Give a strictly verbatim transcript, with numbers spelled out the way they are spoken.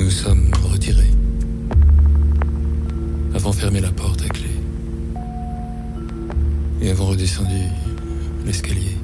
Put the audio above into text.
Nous sommes retirés. Avons fermé la porte à clé. Et avons redescendu l'escalier.